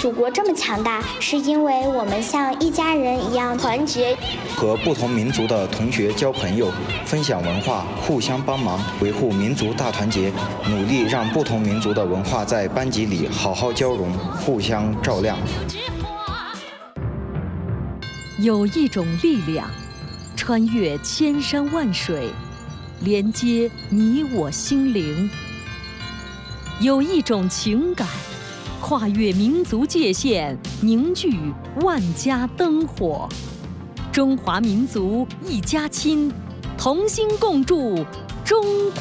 祖国这么强大，是因为我们像一家人一样团结。 和不同民族的同学交朋友，分享文化，互相帮忙，维护民族大团结，努力让不同民族的文化在班级里好好交融，互相照亮。 有一种力量，穿越千山万水，连接你我心灵；有一种情感，跨越民族界限，凝聚万家灯火。中华民族一家亲，同心共筑中国。